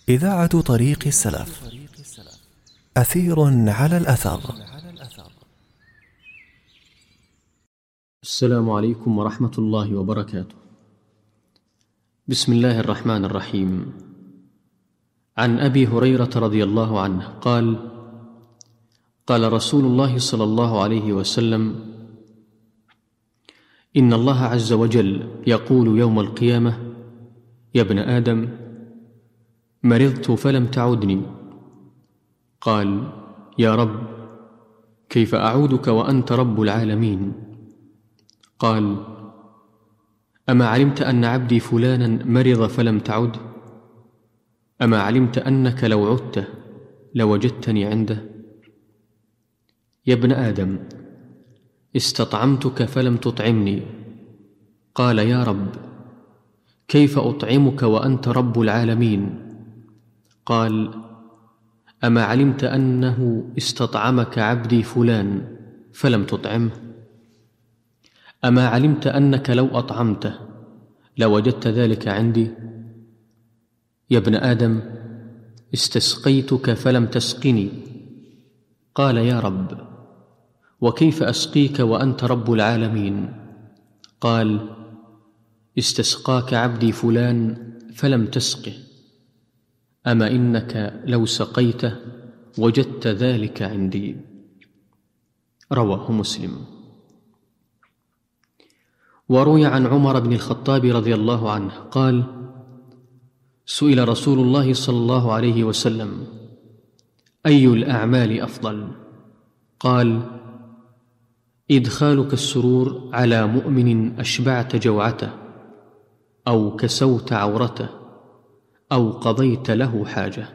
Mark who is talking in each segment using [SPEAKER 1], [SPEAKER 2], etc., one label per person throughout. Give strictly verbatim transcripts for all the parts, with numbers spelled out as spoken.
[SPEAKER 1] إذاعة طريق السلف. أثير على الأثر.
[SPEAKER 2] السلام عليكم ورحمة الله وبركاته. بسم الله الرحمن الرحيم. عن أبي هريرة رضي الله عنه قال: قال رسول الله صلى الله عليه وسلم: إن الله عز وجل يقول يوم القيامة: يا ابن آدم، مرضت فلم تعدني. قال: يا رب، كيف أعودك وأنت رب العالمين؟ قال: أما علمت أن عبدي فلانا مرض فلم تعد؟ أما علمت أنك لو عدته لوجدتني عنده؟ يا ابن آدم، استطعمتك فلم تطعمني. قال: يا رب، كيف أطعمك وأنت رب العالمين؟ قال: أما علمت أنه استطعمك عبدي فلان فلم تطعمه؟ أما علمت أنك لو أطعمته لوجدت ذلك عندي؟ يا ابن آدم، استسقيتك فلم تسقني. قال: يا رب، وكيف أسقيك وأنت رب العالمين؟ قال: استسقاك عبدي فلان فلم تسقه. أما إنك لو سقيته وجدت ذلك عندي. رواه مسلم. وروي عن عمر بن الخطاب رضي الله عنه قال: سئل رسول الله صلى الله عليه وسلم: أي الأعمال أفضل؟ قال: إدخالك السرور على مؤمن أشبعت جوعته، أو كسوت عورته، أو قضيت له حاجة.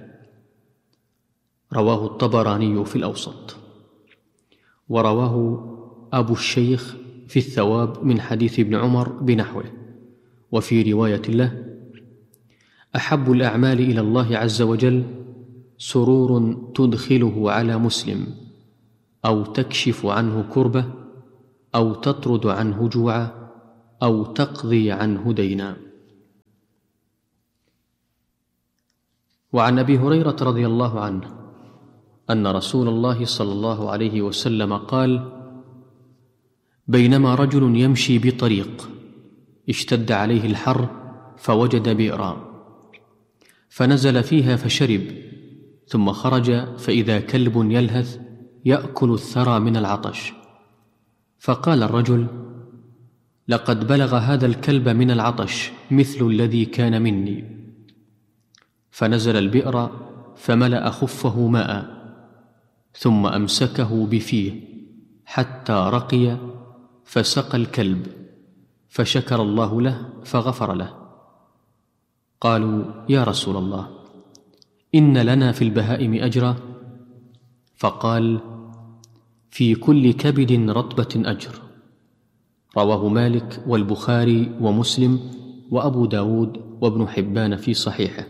[SPEAKER 2] رواه الطبراني في الأوسط. ورواه أبو الشيخ في الثواب من حديث ابن عمر بنحوه. وفي رواية له: أحب الأعمال إلى الله عز وجل سرور تدخله على مسلم، أو تكشف عنه كربة، أو تطرد عنه جوعا، أو تقضي عنه دينا. وعن أبي هريرة رضي الله عنه أن رسول الله صلى الله عليه وسلم قال: بينما رجل يمشي بطريق اشتد عليه الحر فوجد بئرا، فنزل فيها فشرب، ثم خرج فإذا كلب يلهث يأكل الثرى من العطش، فقال الرجل: لقد بلغ هذا الكلب من العطش مثل الذي كان مني. فنزل البئر فملأ خفه ماء، ثم أمسكه بفيه حتى رقي فسقى الكلب، فشكر الله له فغفر له. قالوا: يا رسول الله، إن لنا في البهائم أجرا؟ فقال: في كل كبد رطبة أجر. رواه مالك والبخاري ومسلم وأبو داود وابن حبان في صحيحه.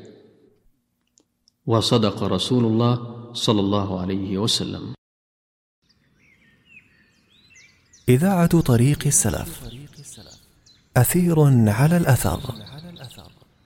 [SPEAKER 2] وصدق رسول الله صلى الله عليه وسلم.
[SPEAKER 1] إذاعة طريق السلف. أثير على الأثر.